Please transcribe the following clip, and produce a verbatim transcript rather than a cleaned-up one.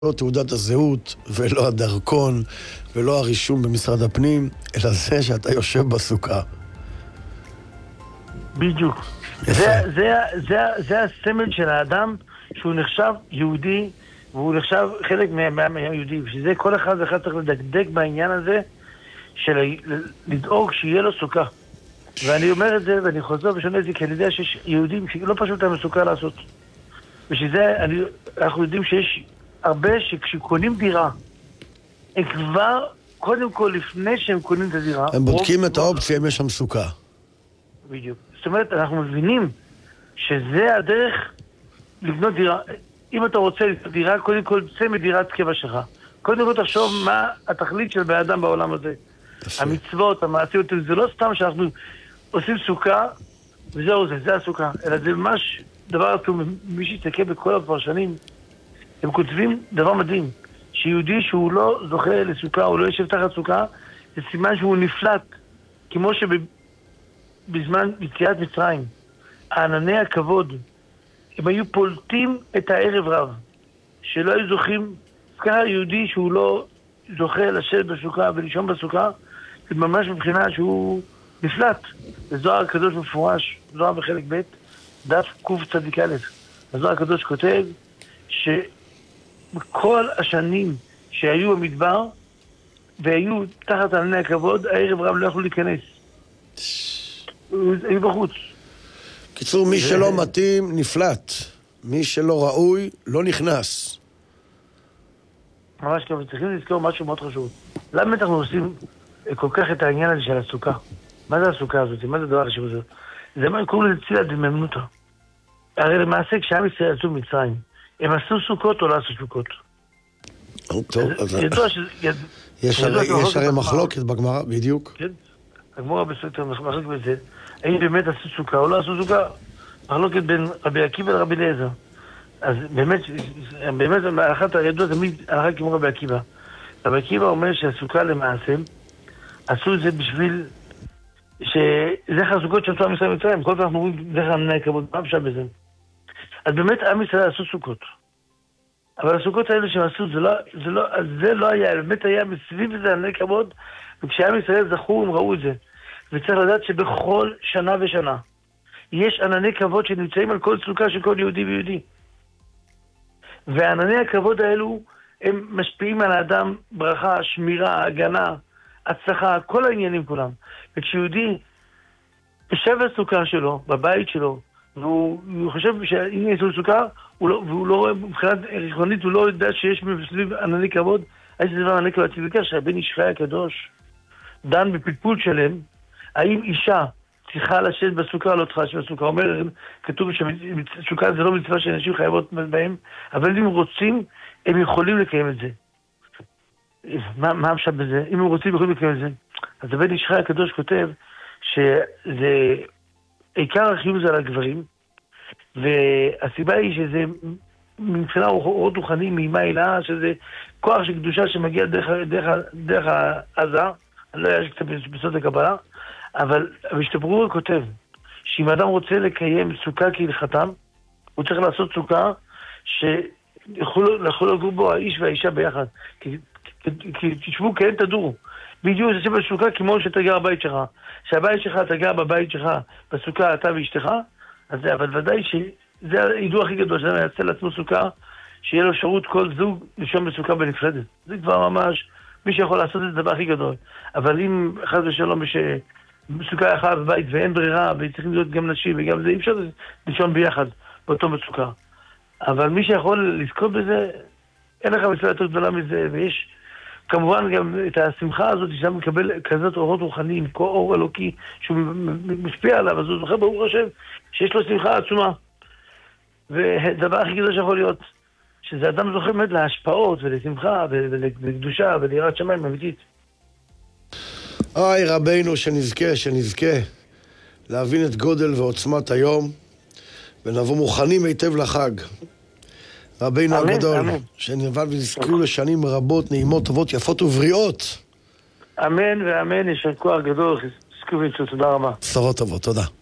לא תעודת הזהות, ולא הדרכון, ולא הרישום במשרד הפנים, אלא זה שאתה יושב בסוכה. בדיוק. זה, זה, זה, זה הסמל של האדם שהוא נחשב יהודי, והוא נחשב חלק מהעם היהודי. שזה כל אחד ואחד צריך לדקדק בעניין הזה, של לדאוג שיהיה לו סוכה. ואני אומר את זה, ואני חוזר ושונה את זה, כי אני יודע שיש יהודים שלא פשוט הם סוכה לעשות. ושזה, אני, אנחנו יודעים שיש הרבה שכשקונים דירה, הם כבר, קודם כל, לפני שהם קונים את הדירה... הם בודקים את האופציה אם יש שם סוכה. בדיוק. זאת אומרת, אנחנו מבינים שזה הדרך לבנות דירה. אם אתה רוצה לבנות דירה, קודם כל, צא מדירת קבע שלך. קודם כל, תחשוב מה התכלית של בן אדם בעולם הזה. המצוות, המעשיות, זה לא סתם שאנחנו עושים סוכה, וזהו זה, זה הסוכה. אלא זה ממש דבר עצום, מי שיסתכל בכל הפרשנים, הם כותבים דבר מדהים, שיהודי שהוא לא זוכה לסוכה, הוא לא יושב תחת סוכה, זה סימן שהוא נפלט, כמו שבזמן יציאת מצרים, הענני הכבוד, הם היו פולטים את הערב רב, שלא היו זוכים, ככה יהודי שהוא לא זוכה לשבת בסוכה ולישון בסוכה, זה ממש מבחינה שהוא נפלט. הזוהר הקדוש מפורש, זוהר בחלק ב', דף קוף צדיק א', הזוהר הקדוש כותב, ש... בכל השנים שהיו במדבר והיו תחת ענני הכבוד, הערב רב לא יכלו להיכנס. היו בחוץ. קיצור, מי שלא מתאים נפלט. מי שלא ראוי לא נכנס. ממש ככה, צריכים לזכור משהו מאוד חשוב. למה אנחנו עושים כל כך את העניין הזה של הסוכה? מה זה הסוכה הזאת? מה זה הדבר החשוב הזה? זה מה קוראים לזה צילה דממנותא. הרי למעשה כשעם ישראל יצאו ממצרים, הם עשו סוכות או לא עשו סוכות? טוב, אז... יש הרי מחלוקת בגמרא, בדיוק. כן, הגמרא בספר מחלוקת בזה. האם באמת עשו סוכה או לא עשו סוכה? מחלוקת בין רבי עקיבא לרבי אליעזר. אז באמת, באמת, אחת הידוע תמיד הלכה כמו רבי עקיבא. רבי עקיבא אומר שהסוכה למעשה, עשו את זה בשביל שזכר הסוכות שעשו עם ישראל מצרים. כל פעם אנחנו רואים זכר ענני הכבוד, מה אפשר בזה? אז באמת עם ישראל עשו סוכות. אבל הסוכות האלה שהם עשו, זה לא, זה לא, זה לא היה, באמת היה מסביב לזה ענני כבוד, וכשעם ישראל זכו, הם ראו את זה. וצריך לדעת שבכל שנה ושנה, יש ענני כבוד שנמצאים על כל סוכה של כל יהודי ויהודי. וענני הכבוד האלו, הם משפיעים על האדם ברכה, שמירה, הגנה, הצלחה, כל העניינים כולם. וכשיהודי יושב בסוכה שלו, בבית שלו, והוא חושב שאם יש לו סוכה, והוא לא רואה, מבחינת ריחונית, הוא לא יודע שיש מסביב ענני כבוד, יש דבר ענני כבוד, תבקר שהבן איש חי הקדוש דן בפלפול שלם, האם אישה צריכה לשבת בסוכה או לא צריכה לשבת בסוכה, אומר, כתוב שסוכה זה לא מצווה שאנשים חייבות בהם, אבל אם רוצים, הם יכולים לקיים את זה. מה, מה עכשיו בזה? אם הם רוצים, יכולים לקיים את זה. אז הבן איש חי הקדוש כותב שזה עיקר החיוב זה על הגברים, והסיבה היא שזה מבחינה אורות רוחניים מימה אלה, שזה כוח של קדושה שמגיע דרך, דרך, דרך העזה, אני לא יודע שקצת בסוד הקבלה, אבל המשתברור כותב שאם אדם רוצה לקיים סוכה כהלכתם, הוא צריך לעשות סוכה שיכולו לגור בו האיש והאישה ביחד, כי, כי, כי תשבו כן תדורו. בדיוק זה שבסוכה כמו שאתה גר בבית שלך, שהבית שלך אתה גר בבית שלך, בסוכה אתה ואשתך, אז זה, אבל ודאי שזה הידוע הכי גדול, שאתה מייצא לעצמו סוכה, שיהיה לו אפשרות כל זוג לישון בסוכה בנפרדת. זה כבר ממש, מי שיכול לעשות את זה דבר הכי גדול. אבל אם חס ושלום יש בסוכה אחת בבית ואין ברירה, וצריכים להיות גם נשים וגם זה, אי אפשר לישון ביחד באותו בסוכה. אבל מי שיכול לזכות בזה, אין לך מצווה יותר גדולה מזה, ויש כמובן גם את השמחה הזאת, שאתה מקבל כזאת אורות רוחניים, כל אור אלוקי שהוא משפיע עליו, אז הוא זוכר ברוך השם שיש לו שמחה עצומה. ודבר הכי גדול שיכול להיות, שזה אדם זוכר באמת להשפעות ולשמחה ולקדושה וליראת שמיים אמיתית. אוי רבינו, שנזכה, שנזכה להבין את גודל ועוצמת היום, ונבוא מוכנים היטב לחג. רבינו הגדול, שנבד ונזכו לשנים רבות, נעימות, טובות, יפות ובריאות. אמן ואמן, יש כוח גדול, זכו ונצאו, תודה רבה. בשורות טובות, תודה.